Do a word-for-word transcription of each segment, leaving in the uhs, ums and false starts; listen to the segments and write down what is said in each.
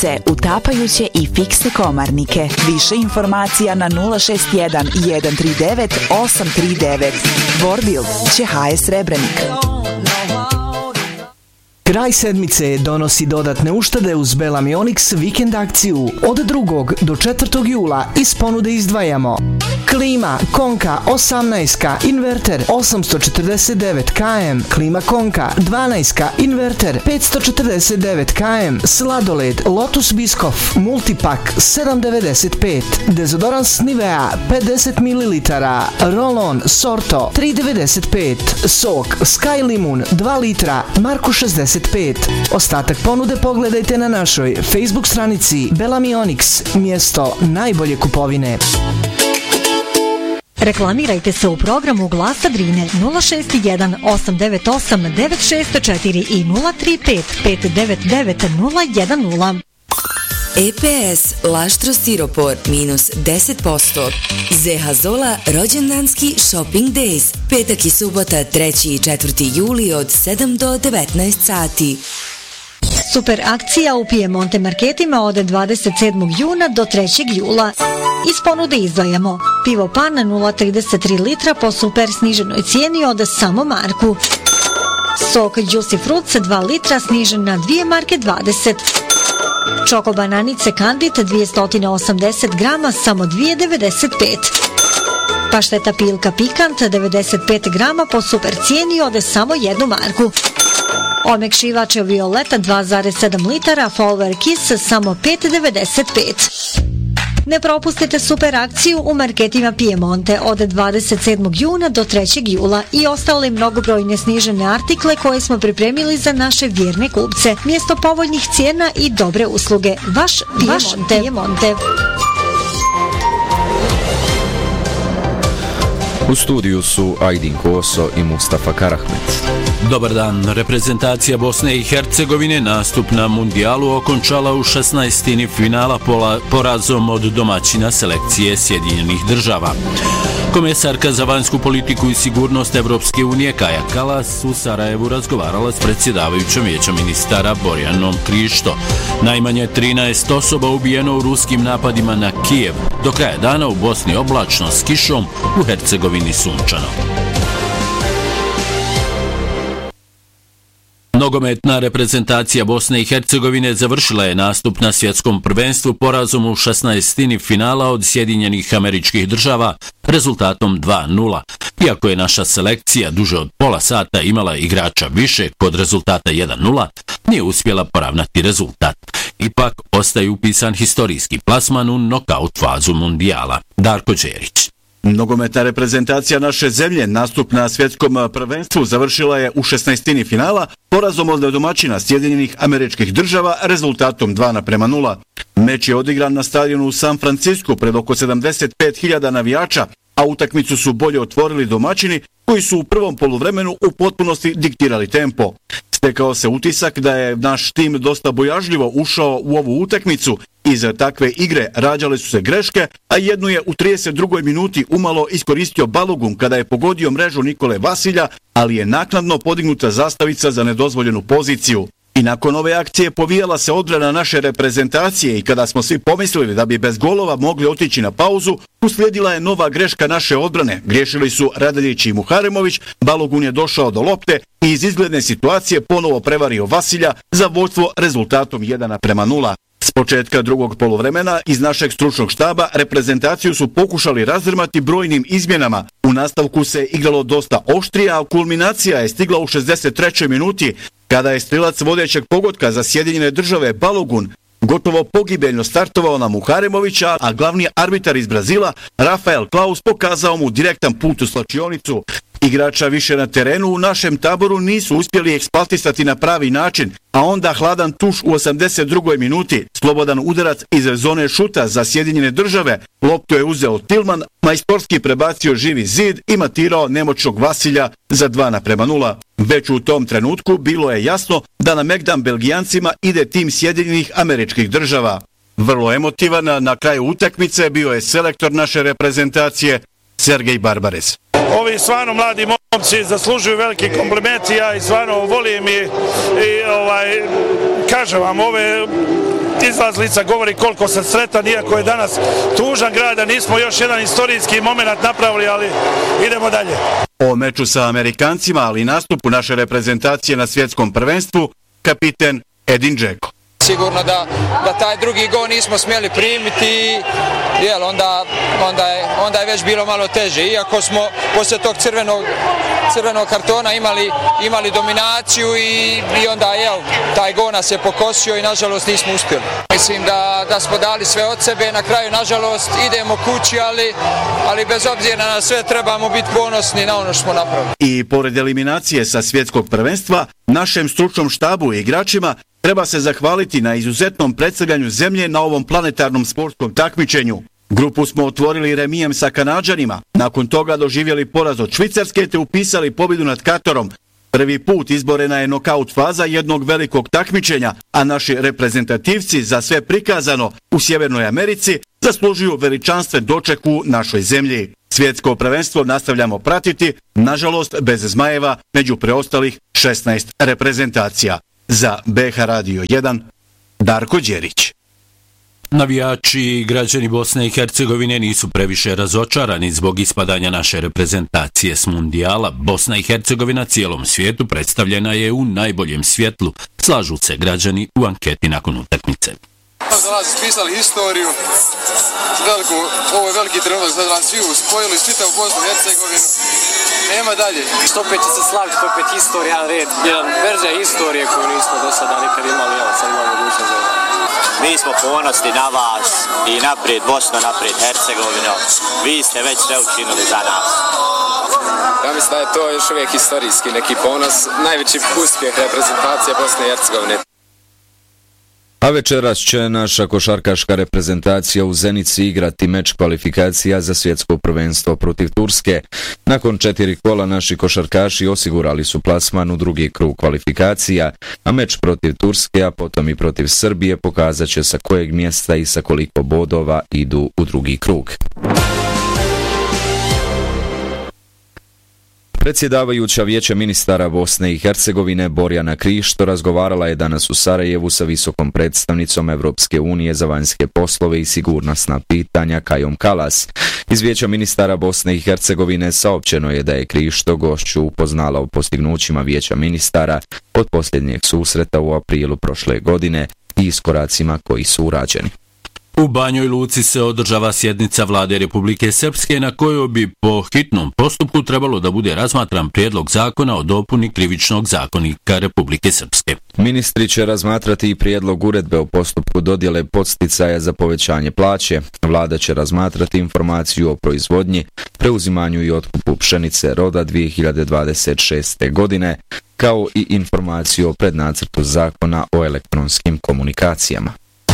sedmice, utapajuće i fiksne komarnike. Više informacija na nula šest jedan, jedan tri devet, osam tri devet. Vorbild će ha es Srebrenik. Kraj sedmice donosi dodatne uštede uz Bellamy Onyx vikend akciju. Od drugog do četvrtog jula iz ponude izdvajamo klima Konka osamnaest, inverter osamsto četrdeset devet kilovatnih, klima Konka dvanaest, inverter petsto četrdeset devet kilovatnih, sladoled Lotus Biscoff multipak sedam devedeset pet, dezodorans Nivea pedeset mililitara, Roll-on Sorto tri devedeset pet, sok Sky Limun dva litra, Marku šezdeset pet. Ostatak ponude pogledajte na našoj Facebook stranici Bellamy Onyx, mjesto najbolje kupovine. Reklamirajte se u programu Glasa Drine nula šest jedan, osam devet osam, devet šest četiri i nula tri pet, pet devet devet, nula jedan nula. E P S Laštro Stiropor minus deset posto. Zehazola rođendanski shopping days. Petak i subota treći i četvrti juli od sedam do devetnaest sati. Super akcija u Piemonte marketima od dvadeset sedmog juna do trećeg jula. Iz ponude izdvajamo pivo Pan nula trideset tri litra po super sniženoj cijeni od samo marku. Sok Juicy Fruits dva litra snižen na dvije marke dvadeset. Čoko bananice Kandit dvjesto osamdeset grama samo dvije devedeset pet. Pašteta Pilka Pikant devedeset pet grama po super cijeni od samo jednu marku. Omekšivač Violeta dva zarez sedam litara Follower Kiss samo pet devedeset pet. Ne propustite super akciju u marketima Piemonte od dvadeset sedmog juna do trećeg jula i ostale mnogobrojne snižene artikle koje smo pripremili za naše vjerne kupce. Mjesto povoljnih cijena i dobre usluge. Vaš Piemonte. Piemonte. U studiju su Aydin Koso i Mustafa Karahmet. Dobar dan. Reprezentacija Bosne i Hercegovine nastup na mundijalu okončala u šesnaestini finala pola, porazom od domaćina selekcije Sjedinjenih država. Komesarka za vanjsku politiku i sigurnost Evropske unije Kaja Kallas u Sarajevu razgovarala s predsjedavajućom vijeća ministara Borjanom Krišto. Najmanje trinaest osoba ubijeno u ruskim napadima na Kijev. Do kraja dana u Bosni oblačno s kišom, u Hercegovini sunčano. Nogometna reprezentacija Bosne i Hercegovine završila je nastup na svjetskom prvenstvu porazom u šesnaestini finala od Sjedinjenih Američkih Država rezultatom dva nula. Iako je naša selekcija duže od pola sata imala igrača više kod rezultata jedan nula, nije uspjela poravnati rezultat. Ipak ostaje upisan historijski plasman u nokaut fazu mundijala. Darko Đerić. Nogometna reprezentacija naše zemlje nastup na svjetskom prvenstvu završila je u šesnaestini finala porazom od domaćina Sjedinjenih Američkih Država rezultatom dva naprema nula. Meč je odigran na stadionu u San Francisku pred oko sedamdeset pet hiljada navijača, a utakmicu su bolje otvorili domaćini koji su u prvom poluvremenu u potpunosti diktirali tempo. Stekao se utisak da je naš tim dosta bojažljivo ušao u ovu utakmicu. Iz takve igre rađale su se greške, a jednu je u trideset drugoj minuti umalo iskoristio Balogun kada je pogodio mrežu Nikole Vasilja, ali je naknadno podignuta zastavica za nedozvoljenu poziciju. I nakon ove akcije povijala se odbrana naše reprezentacije i kada smo svi pomislili da bi bez golova mogli otići na pauzu, uslijedila je nova greška naše odbrane. Griješili su Radaljić i Muharemović, Balogun je došao do lopte i iz izgledne situacije ponovo prevario Vasilja za vodstvo rezultatom jedan naprema nula. S početka drugog poluvremena iz našeg stručnog štaba reprezentaciju su pokušali razdrmati brojnim izmjenama. U nastavku se igralo dosta oštrije, a kulminacija je stigla u šezdeset trećoj minuti kada je strilac vodećeg pogotka za Sjedinjene Države Balogun gotovo pogibeljno startovao na Muharemovića, a glavni arbitar iz Brazila Rafael Klaus pokazao mu direktan put u slačionicu. Igrača više na terenu u našem taboru nisu uspjeli eksploatisati na pravi način, a onda hladan tuš u osamdeset drugoj minuti, slobodan udarac iz zone šuta za Sjedinjene Države, loptu je uzeo Tilman, majstorski prebacio živi zid i matirao nemoćnog Vasilja za dva naprema nula. Već u tom trenutku bilo je jasno da na Megdan Belgijancima ide tim Sjedinjenih Američkih Država. Vrlo emotivan na kraju utakmice bio je selektor naše reprezentacije Sergej Barbares. Ovi stvarno mladi momci zaslužuju veliki komplimenti, ja i stvarno volim i, i ovaj, kažem vam, ove izlazlica govori koliko sam sretan, iako je danas tužan grad, da nismo još jedan istorijski moment napravili, ali idemo dalje. O meču sa Amerikancima, ali i nastupu naše reprezentacije na svjetskom prvenstvu, kapiten Edin Džeko. Sigurno da, da taj drugi gol nismo smjeli primiti, jel, onda, onda, je, onda je već bilo malo teže. Iako smo poslije tog crvenog, crvenog kartona imali, imali dominaciju i, i onda jel, taj gol nas je pokosio i nažalost nismo uspjeli. Mislim da, da smo dali sve od sebe, na kraju nažalost idemo kući, ali, ali bez obzira na sve trebamo biti ponosni na ono što smo napravili. I pored eliminacije sa svjetskog prvenstva, našem stručnom štabu i igračima treba se zahvaliti na izuzetnom predstavljanju zemlje na ovom planetarnom sportskom takmičenju. Grupu smo otvorili remijem sa Kanađanima, nakon toga doživjeli poraz od Švicarske te upisali pobjedu nad Katarom. Prvi put izborena je nokaut faza jednog velikog takmičenja, a naši reprezentativci za sve prikazano u Sjevernoj Americi zaslužuju veličanstven doček u našoj zemlji. Svjetsko prvenstvo nastavljamo pratiti, nažalost bez zmajeva među preostalih šesnaest reprezentacija. Za B H Radio jedan, Darko Đerić. Navijači i građani Bosne i Hercegovine nisu previše razočarani zbog ispadanja naše reprezentacije s mundijala. Bosna i Hercegovina cijelom svijetu predstavljena je u najboljem svjetlu, slažu se građani u anketi nakon utakmice. Za nas ispisali historiju, veliku, ovo je veliki trenutak za nas svi spojili, čitavu Bosnu i Hercegovinu, nema dalje. Što opet će se slaviti, opet historija, red, jedan verzija historije koju nismo do sada nikad imali, evo sad imamo mogućnost za ovo. Mi smo ponosni na vas i naprijed Bosno, naprijed Hercegovino, vi ste već sve učinili za nas. Ja mislim da je to još uvijek historijski neki ponos, najveći uspjeh reprezentacije Bosne i Hercegovine. A večeras će naša košarkaška reprezentacija u Zenici igrati meč kvalifikacija za svjetsko prvenstvo protiv Turske. Nakon četiri kola naši košarkaši osigurali su plasman u drugi krug kvalifikacija, a meč protiv Turske, a potom i protiv Srbije pokazat će sa kojeg mjesta i sa koliko bodova idu u drugi krug. Predsjedavajuća Vijeća ministara Bosne i Hercegovine Borjana Krišto razgovarala je danas u Sarajevu sa visokom predstavnicom Evropske unije za vanjske poslove i sigurnosna pitanja Kajom Kalas. Iz Vijeća ministara Bosne i Hercegovine saopćeno je da je Krišto gošću upoznala o postignućima Vijeća ministara od posljednjeg susreta u aprilu prošle godine i iskoracima koji su urađeni. U Banjoj Luci se održava sjednica Vlade Republike Srpske na kojoj bi po hitnom postupku trebalo da bude razmatran prijedlog zakona o dopuni krivičnog zakonika Republike Srpske. Ministri će razmatrati i prijedlog uredbe o postupku dodjele podsticaja za povećanje plaće. Vlada će razmatrati informaciju o proizvodnji, preuzimanju i otkupu pšenice roda dvije hiljade dvadeset šeste. godine, kao i informaciju o prednacrtu zakona o elektronskim komunikacijama.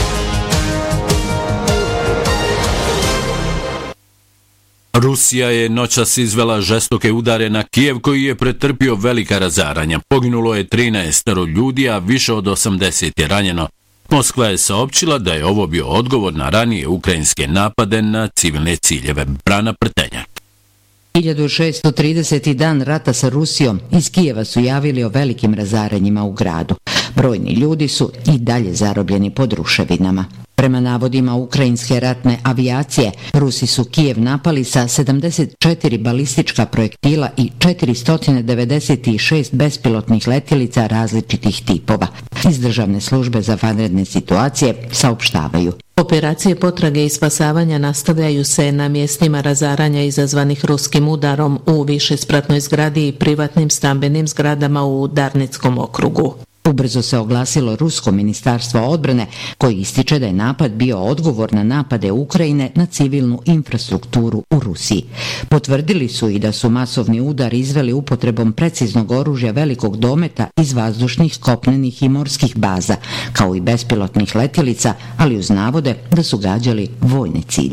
Rusija je noćas izvela žestoke udare na Kijev koji je pretrpio velika razaranja. Poginulo je trinaest ljudi, a više od osamdeset je ranjeno. Moskva je saopćila da je ovo bio odgovor na ranije ukrajinske napade na civilne ciljeve. Brana Prtenjak. hiljadu šessto trideseti dan rata sa Rusijom iz Kijeva su javili o velikim razaranjima u gradu. Brojni ljudi su i dalje zarobljeni pod ruševinama. Prema navodima ukrajinske ratne avijacije, Rusi su Kijev napali sa sedamdeset četiri balistička projektila i četiristo devedeset šest bespilotnih letjelica različitih tipova. Iz Državne službe za vanredne situacije saopštavaju. Operacije potrage i spasavanja nastavljaju se na mjestima razaranja izazvanih ruskim udarom u višespratnoj zgradi i privatnim stambenim zgradama u Darnickom okrugu. Ubrzo se oglasilo Rusko ministarstvo odbrane koji ističe da je napad bio odgovor na napade Ukrajine na civilnu infrastrukturu u Rusiji. Potvrdili su i da su masovni udar izveli upotrebom preciznog oružja velikog dometa iz vazdušnih, kopnenih i morskih baza, kao i bespilotnih letjelica, ali uz navode da su gađali vojne ciljeve.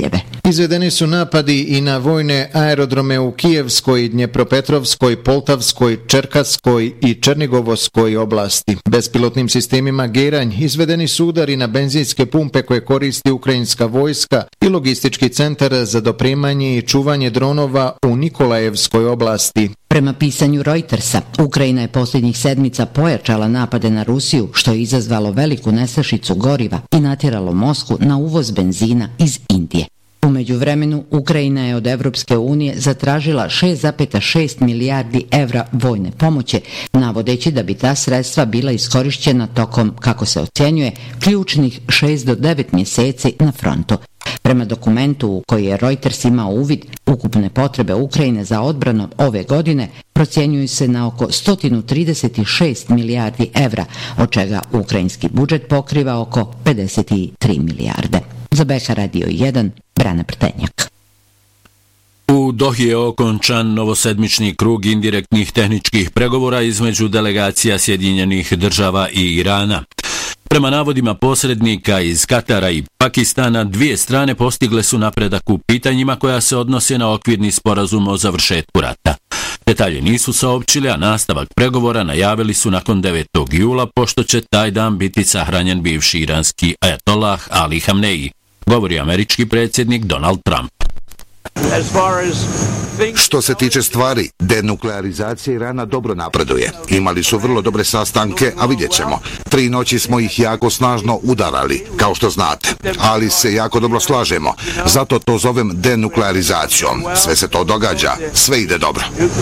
Izvedeni su napadi i na vojne aerodrome u Kijevskoj, Dnjepropetrovskoj, Poltavskoj, Čerkaskoj i Černigovskoj oblasti. Bespilotnim sistemima Geranj izvedeni su udari na benzinske pumpe koje koristi ukrajinska vojska i logistički centar za dopremanje i čuvanje dronova u Nikolajevskoj oblasti. Prema pisanju Reutersa, Ukrajina je posljednjih sedmica pojačala napade na Rusiju, što je izazvalo veliku nestašicu goriva i natjeralo Moskvu na uvoz benzina iz Indije. U međuvremenu, Ukrajina je od Evropske unije zatražila šest zarez šest milijardi evra vojne pomoći, navodeći da bi ta sredstva bila iskorišćena tokom, kako se ocjenjuje, ključnih šest do devet mjeseci na frontu. Prema dokumentu u koji je Reuters imao uvid, ukupne potrebe Ukrajine za odbranu ove godine procjenjuju se na oko sto trideset šest milijardi evra, od čega ukrajinski budžet pokriva oko pedeset tri milijarde. Za B H Radio jedan, Brana Prtenjak. U Dohi je okončan novosedmični krug indirektnih tehničkih pregovora između delegacija Sjedinjenih država i Irana. Prema navodima posrednika iz Katara i Pakistana, dvije strane postigle su napredak u pitanjima koja se odnose na okvirni sporazum o završetku rata. Detalje nisu saopćili, a nastavak pregovora najavili su nakon devetog jula, pošto će taj dan biti sahranjen bivši iranski ajatollah Ali Hamneji, govori američki predsjednik Donald Trump. Što se tiče stvari, denuklearizacija Irana dobro napreduje. Imali su vrlo dobre sastanke, a vidjet ćemo. Tri noći smo ih jako snažno udarali, kao što znate. Ali se jako dobro slažemo. Zato to zovem denuklearizacijom. Sve se to događa, sve ide dobro.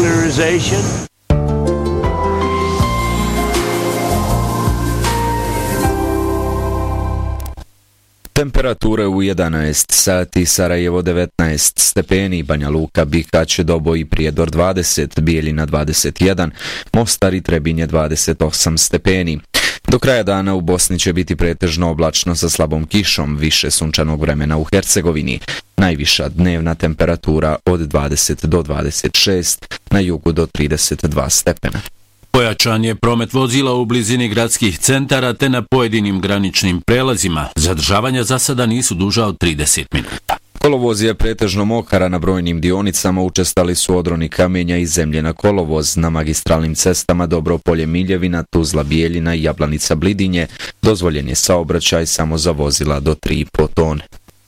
Temperature u jedanaest sati, Sarajevo devetnaest stepeni, Banja Luka, Bihać, Doboj i Prijedor dvadeset, Bijeljina dvadeset jedan, Mostar i Trebinje dvadeset osam stepeni. Do kraja dana u Bosni će biti pretežno oblačno sa slabom kišom, više sunčanog vremena u Hercegovini. Najviša dnevna temperatura od dvadeset do dvadeset šest, na jugu do trideset dva stepena. Pojačan je promet vozila u blizini gradskih centara te na pojedinim graničnim prelazima. Zadržavanja za sada nisu duža od trideset minuta. Kolovoz je pretežno mokara, na brojnim dionicama učestali su odroni kamenja i zemlje na kolovoz. Na magistralnim cestama Dobropolje Miljevina, Tuzla Bijeljina i Jablanica Blidinje dozvoljen je saobraćaj samo za vozila do tri i po tone.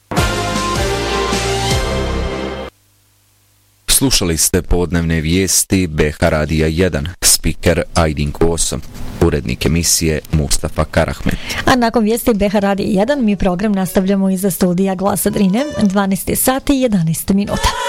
Slušali ste podnevne vijesti B H Radija jedan, spiker Ajdin Koso, urednik emisije Mustafa Karahmet. A nakon vijesti B H Radija jedan mi program nastavljamo iza studija Glasa Drine, dvanaest sati i jedanaest minuta.